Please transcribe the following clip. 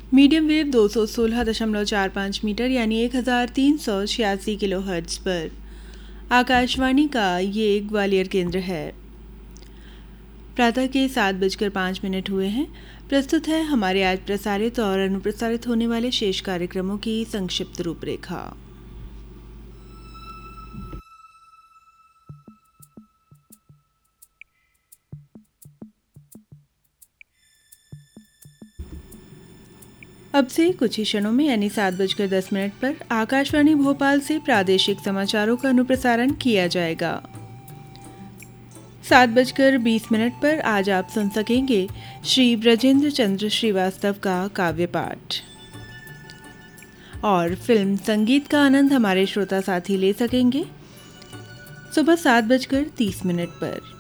Medium wave 216.45 metre यानी 1386 kilo hertz पर आकाशवाणी का ये ग्वालियर केंद्र है। प्रातः के 7:05 हुए हैं। प्रस्तुत है हमारे आज प्रसारित और अनुप्रसारित होने वाले शेष कार्यक्रमों की संक्षिप्त रूपरेखा। अब से कुछ ही क्षणों में यानी 7:10 पर आकाशवाणी भोपाल से प्रादेशिक समाचारों का अनुप्रसारण किया जाएगा। 7:20 पर आज आप सुन सकेंगे श्री ब्रजेंद्र चंद्र श्रीवास्तव का काव्य पाठ और फिल्म संगीत का आनंद हमारे श्रोता साथी ले सकेंगे सुबह 7:30 पर।